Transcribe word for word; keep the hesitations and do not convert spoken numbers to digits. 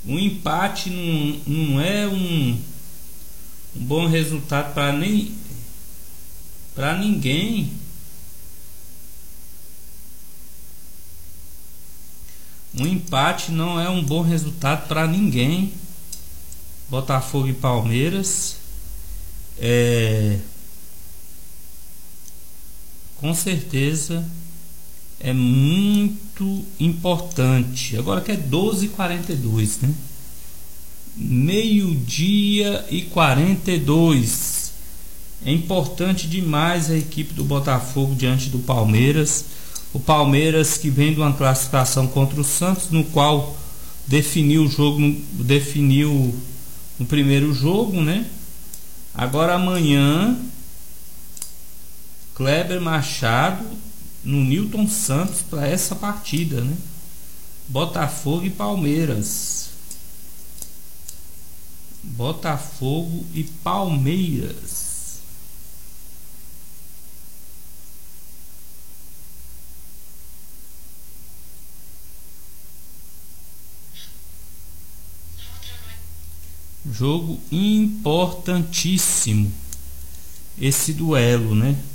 Um empate não, não é um, um bom resultado para nem para ninguém. Um empate não é um bom resultado para ninguém. Botafogo e Palmeiras é, com certeza é muito importante. Agora que é doze e quarenta e dois, né? Meio-dia e quarenta e dois. É importante demais a equipe do Botafogo diante do Palmeiras. O Palmeiras que vem de uma classificação contra o Santos, no qual definiu o jogo, definiu no primeiro jogo, né? Agora amanhã, Kleber Machado no Newton Santos para essa partida, né? Botafogo e Palmeiras. Botafogo e Palmeiras. Jogo importantíssimo esse duelo, né?